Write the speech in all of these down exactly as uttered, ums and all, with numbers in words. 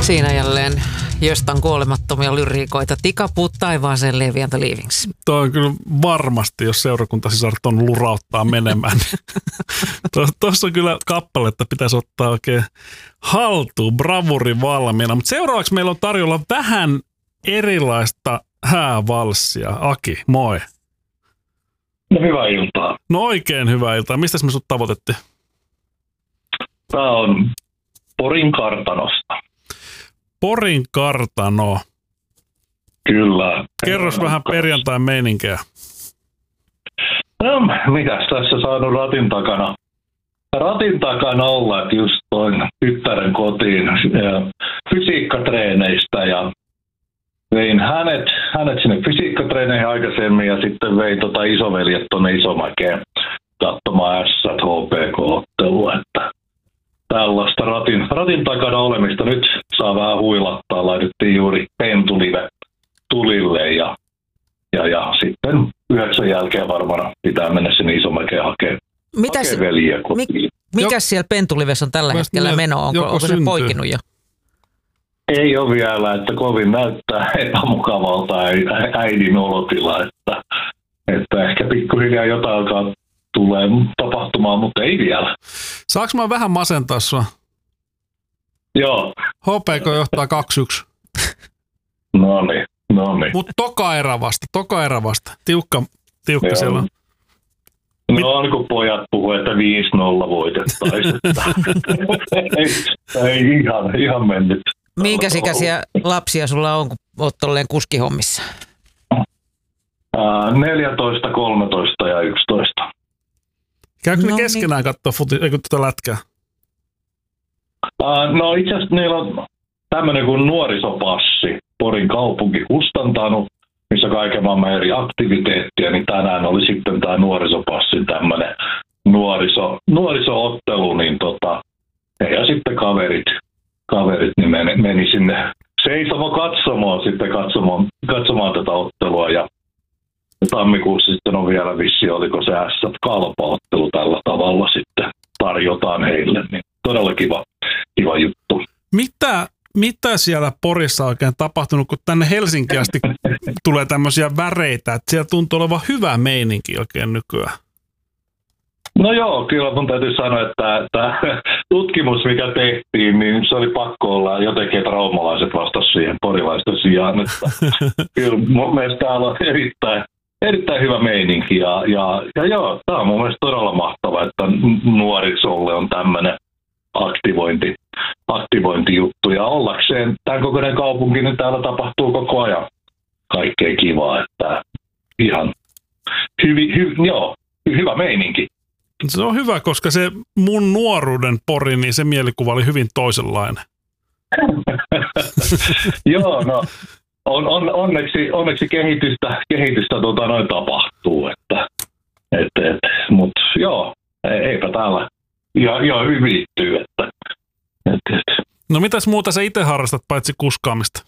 Siinä jälleen Jöstan kuolemattomia lyriikoita. Tikapuut taivaaseen Levi and the Leavings. Tuo on kyllä varmasti, jos seurakuntasisaret on lurauttaa menemään. Tuossa on kyllä kappale, että pitäisi ottaa oikein haltuun, bravuri valmiina. Mutta seuraavaksi meillä on tarjolla vähän erilaista häävalssia. Aki, moi. No hyvää iltaa. No oikein hyvää iltaa. Mistäs me sut tavoitettiin? Tämä on Porin kartanosta. Porin kartano. Kyllä. Kerros vähän perjantain meininkiä. No, mitäs tässä saanut ratin takana? Ratin takana olla, että just toin tyttären kotiin ja fysiikkatreeneistä ja vein hänet, hänet sinne fysiikkatreeneihin aikaisemmin ja sitten vein tota isoveljet tuonne Isomäkeen katsomaan S H P K-ottelua, että tällaista ratin, ratin takana olemista. Nyt saa vähän huilattaa. Laitettiin juuri pentulive tulille ja, ja, ja sitten yhdeksän jälkeen varmaan pitää mennä sinne Isomäkeen hakemaan hake veljiä kotiin. Mik, mikäs siellä pentulivessa on tällä Mielestäni hetkellä meno? Onko, onko se poikinut jo? Ei ole vielä, että kovin näyttää epämukavalta äidin olotila, että, että ehkä pikkuhiljaa jotain alkaa tulee tapahtumaan, mutta ei vielä. Saanko mä vähän masentaa sua? Joo. H P K johtaa kaksi yksi. No niin, no niin. Mutta toka erä vasta, toka erä vasta. Tiukka, tiukka Joo. siellä on. No on, kun pojat puhuu, että viisi nolla voitettaisiin. ei, ei ihan, ihan mennyt. Minkäs ikäisiä lapsia sulla on, kun oot tolleen kuskihommissa? Uh, neljätoista, kolmetoista ja yksitoista. Käykö No ne niin. keskenään katsoa futi, eikö tätä lätkää? Uh, no itse asiassa niillä on tämmöinen kuin nuorisopassi. Porin kaupunki kustantanut, missä kaiken maailman eri aktiviteettia, niin tänään oli sitten tämä nuorisopassin tämmöinen nuoriso, nuorisoottelu, niin tota, ja sitten kaverit, kaverit niin meni, meni sinne seisomo katsomaan sitten katsomaan, katsomaan tätä ottelua ja tammikuussa sitten on vielä vissi, oliko se S F-kalpaottelu tällä tavalla sitten tarjotaan heille, niin todella kiva, kiva juttu. Mitä, mitä siellä Porissa on oikein tapahtunut, kun tänne Helsinkiin asti tulee tämmöisiä väreitä, että siellä tuntuu olevan hyvä meininki oikein nykyään? No joo, kyllä mun täytyy sanoa, että tämä tutkimus, mikä tehtiin, niin se oli pakko olla jotenkin, että raumalaiset vastasivat siihen porilaisten sijaan. Että kyllä mun mielestä täällä on erittäin, erittäin hyvä meininki ja, ja, ja joo, tämä on mun mielestä todella mahtava, että nuorisolle on tämmöinen aktivointi, aktivointijuttu ja ollakseen tämän kokoinen kaupunki, niin täällä tapahtuu koko ajan kaikkea kivaa, että ihan hyvi, hy, joo, hyvä meininki. Se on hyvä, koska se mun nuoruuden Pori, niin se mielikuva oli hyvin toisenlainen. Joo, no on, on, onneksi, onneksi kehitystä, kehitystä tota, noin tapahtuu, että, et, et, mutta joo, eipä täällä ja, ja hyvittyy, että et, et. No mitäs muuta sä itse harrastat paitsi kuskaamista?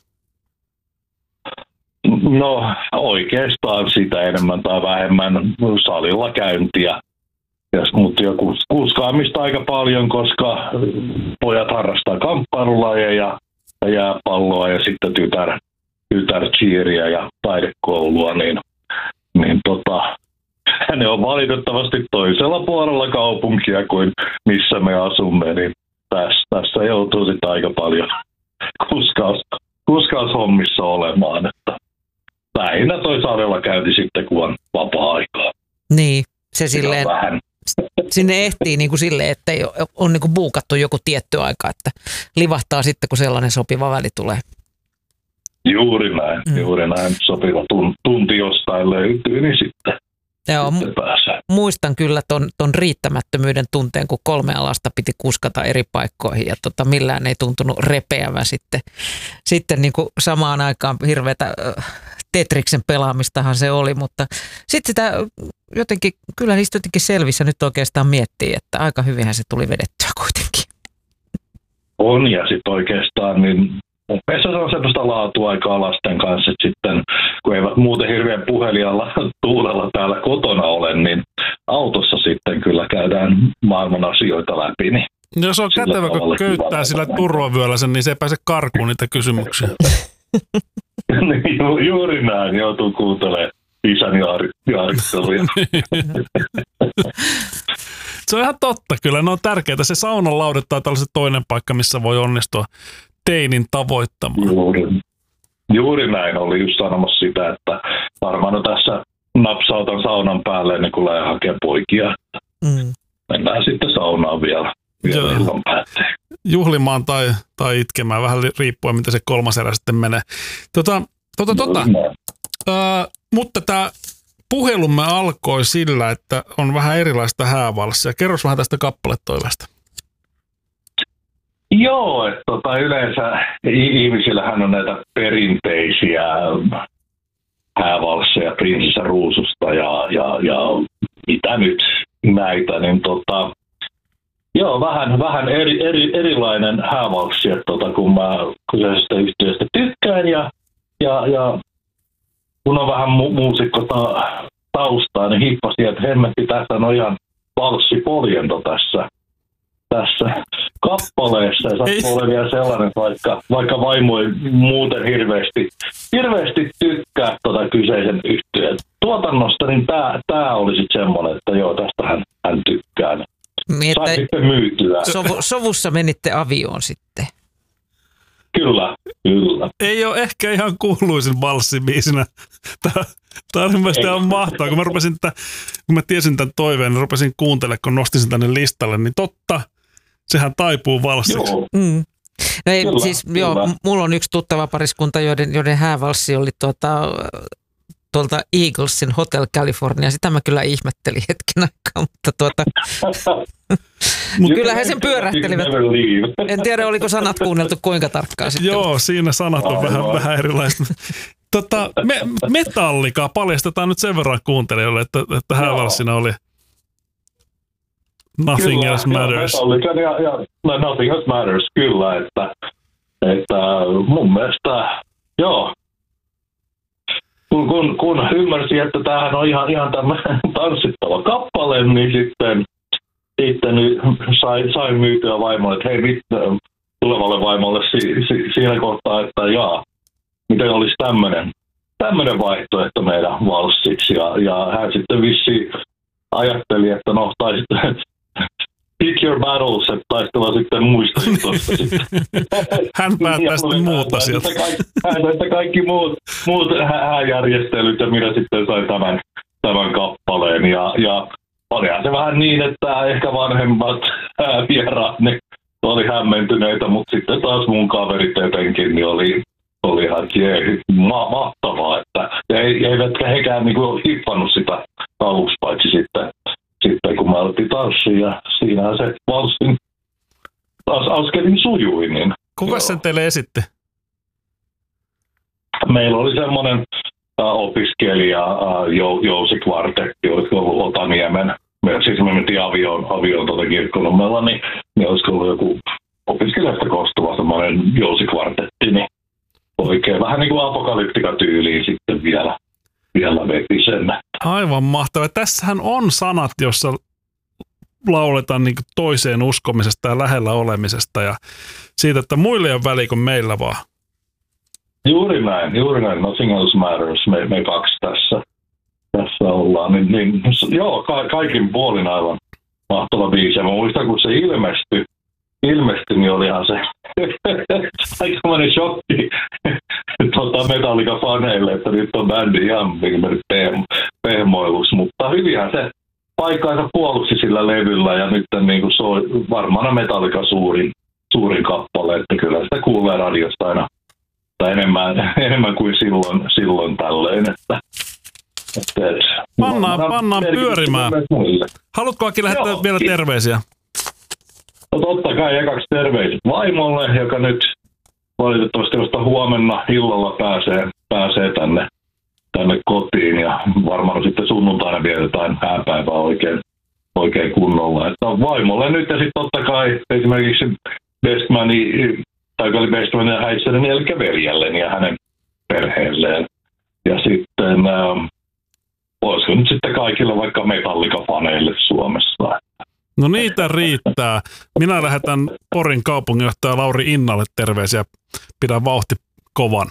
No oikeastaan sitä enemmän tai vähemmän salilla käyntiä. Mutta jo kuskaamista aika paljon, koska pojat harrastaa kamppailulajeja ja jääpalloa ja sitten tytär, tytär cheeria ja taidekoulua, niin, niin tota, ne on valitettavasti toisella puolella kaupunkia kuin missä me asumme, niin tässä, tässä joutuu sitten aika paljon kuskaus, kuskaushommissa olemaan, että lähinnä toi salilla käynti sitten, kun on vapaa-aikaa. Niin, se silleen, vähän. sinne ehtii niin kuin silleen, että ei ole- on niin kuin buukattu joku tietty aika, että livahtaa sitten, kun sellainen sopiva väli tulee. Juuri näin, Mm. mm. juuri näin. Sopiva tun, tunti jostain löytyy, niin sitten, Joo, sitten pääsee. muistan kyllä ton, ton riittämättömyyden tunteen, kun kolme alasta piti kuskata eri paikkoihin ja tota, millään ei tuntunut repeävän sitten. Sitten niin kuin samaan aikaan hirveätä äh, Tetriksen pelaamistahan se oli, mutta sitten sitä jotenkin, kyllä niistä jotenkin selvisi ja nyt oikeastaan miettii, että aika hyvinhän se tuli vedettyä kuitenkin. On ja sitten oikeastaan, niin se on sellaista laatuaikaa lasten kanssa, että sitten kun eivät muuten hirveän puhelijalla tuulella täällä kotona ole, niin autossa sitten kyllä käydään maailman asioita läpi, niin Jos on kätevä, kun köyttää sillä turvavyöllä, niin se ei pääse karkuun niitä kysymyksiä. Niin, ju, juuri näin, joutuu kuuntelemaan isän jaaritteluja. Se on ihan totta, kyllä ne on tärkeää. Se saunan laudet tai tällaiset toinen paikka, missä voi onnistua teinin tavoittamaan. Juuri, juuri näin, oli just sanomassa sitä, että varmaan no tässä napsautan saunan päälle ennen kuin lähden hakemaan poikia. Mm. Mennään sitten saunaan vielä, vielä illan päätteen. Juhlimaan tai, tai itkemään, vähän riippuen, miten se kolmas erä sitten menee. Tota, tota, tota. Äh, mutta tämä puhelumme alkoi sillä, että on vähän erilaista häävalssia. Kerros vähän tästä kappaletoiveesta. Joo, että tota, yleensä ihmisillähän on näitä perinteisiä häävalsseja Prinsessa Ruususta ja, ja, ja mitä nyt näitä, niin tota, joo, vähän, vähän eri, eri, erilainen häävalssi, että tota, kun mä kyseisestä yhtiöstä tykkään ja, ja, ja kun on vähän mu- muusikko ta- taustaa, niin hippasin, että hemmetti, tässä on ihan valssipoljento tässä, tässä kappaleessa. Ja saattaa olla vielä sellainen, vaikka, vaikka vaimo ei muuten hirveästi, hirveästi tykkää tuota kyseisen yhtiön tuotannosta, niin tää, tää oli sitten semmoinen, että joo, tästä hän, hän tykkää. Niin, sai sitten myytyä. Sovu, sovussa menitte avioon sitten. Kyllä, kyllä. Ei ole ehkä ihan kuuluisin valssibiisinä. Tämä on mielestäni ihan mahtavaa. Kun mä, rupesin tämän, kun mä tiesin tämän toiveen, niin rupesin kuuntelemaan, kun nostin sen tänne listalle, niin totta, sehän taipuu valssiksi. Mm. No ei, kyllä, siis, kyllä. Joo, mulla on yksi tuttava pariskunta, joiden, joiden häävalssi oli tuota, tuolta Eaglesin Hotel California. Sitä mä kyllä ihmettelin hetken aikaa, mutta tuota... Kyllä he sen pyörähtelivät. En tiedä, oliko sanat kuunneltu kuinka tarkkaan sitten. Joo, siinä sanat on vähän, vähän erilaiset. Tota, me, Metallica paljastetaan nyt sen verran kuuntelijoille, että, että häävalssina oli Nothing kyllä, Else Matters. Metallica ja, ja Nothing Else Matters, kyllä. Että, että mun mielestä, joo. Kun, kun, kun ymmärsin, että tämähän on ihan, ihan tämmöinen tanssittava kappale, niin sitten Sitten sai, sai myytyä vaimolle, että hei, mit, tulevalle vaimolle si, si, siinä kohtaa, että jaa, miten olisi tämmöinen, tämmöinen vaihtoehto meidän valssiksi. Ja, ja hän sitten vissi ajatteli, että no, tai sitten pick your battles, että taistella sitten muista jutusta. Hän päättää sitten muut asiat. Hän sai kaikki muut, muut hääjärjestelyt ja minä sitten sain tämän, tämän kappaleen. Ja, ja olihan se vähän niin, että ehkä vanhemmat vieraat niin oli hämmentyneitä, mutta sitten taas mun kaverit etenkin niin oli, oli ihan jee, ma- mahtavaa, että ei, eivätkä hekään niinku hippannut sitä aluksi, paitsi sitten, sitten kun mä aloitin tanssia ja siinähän se valssin taas askelin sujui. Niin, kuka sen teille esitti? Meillä oli semmoinen opiskelija uh, Jousi Kvartetti, olisiko ollut Otaniemen, siis me mentiin avioon, avioon tuota Kirkkonummella, niin, niin olisiko ollut joku opiskelijasta koostuva semmoinen Jousi Kvartetti, niin oikein vähän niin kuin apokalyptika-tyyliin sitten vielä, vielä veti sen. Aivan mahtavaa. Tässähän on sanat, jossa lauletaan niin kuin toiseen uskomisesta ja lähellä olemisesta ja siitä, että muille ei ole väliä kuin meillä vaan. Juuri näin, juuri näin. Nothing Else Matters. Me, me kaksi tässä, tässä ollaan. Niin, niin, joo, ka- kaikin puolin aivan mahtava biisi. Mä muistan, kun se ilmestyi, ilmestyi niin olihan se aikamoinen shokki tota Metallica-faneille, että nyt on bändi ihan pehmoilus. Mutta hyvinhän se paikkaansa puolusti sillä levyllä ja nyt niin kuin se on varmaan Metallica suurin, suurin kappale, että kyllä sitä kuulee radiosta aina. Tai enemmän, enemmän kuin silloin, silloin tällöin. Että, että, pannaan pannaan pyörimään. Haluatko Aki lähettää Joo, vielä terveisiä? No totta kai ekaksi terveiset vaimolle, joka nyt valitettavasti vasta huomenna illalla pääsee, pääsee tänne, tänne kotiin. Ja varmaan sitten sunnuntaina vietetään hääpäivää oikein, oikein kunnolla. Että vaimolle nyt ja sitten totta kai esimerkiksi Bestmani, tai oli Bestmanin ja Häissänen, eli veljälleen ja hänen perheelleen. Ja sitten, ähm, olisiko nyt sitten kaikille vaikka Metallica-faneille Suomessa. No niitä riittää. Minä lähetän Porin kaupunginjohtaja Lauri Innalle terveisiä. Pidän vauhti kovan.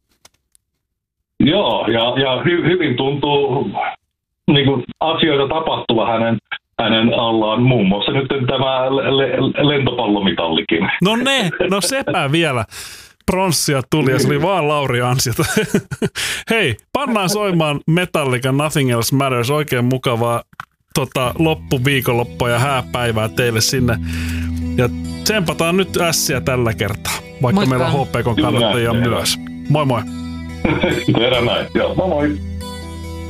Joo, ja, ja hy, hyvin tuntuu niin kuin asioita tapahtuva hänen, hänen allaan. Muun muassa nyt tämä le, lentopallomitallikin. No ne, no sepä vielä. Pronssia tuli ja se oli vaan Lauri ansiota. Hei, pannaan soimaan Metallica Nothing Else Matters. Oikein mukavaa tota, loppuviikonloppua ja hääpäivää teille sinne. Ja tsempataan nyt ässiä tällä kertaa, vaikka Moikka. meillä on H P K kannattajia myös. Moi moi. Terä näin. Joo, moi moi.